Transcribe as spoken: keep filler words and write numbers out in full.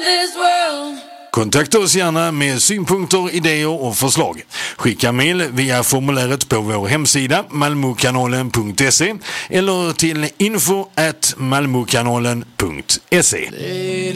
this world. Kontakta oss gärna med synpunkter, idéer och förslag. Skicka mejl via formuläret på vår hemsida malmokanalen punkt se eller till info at malmokanalen punkt se.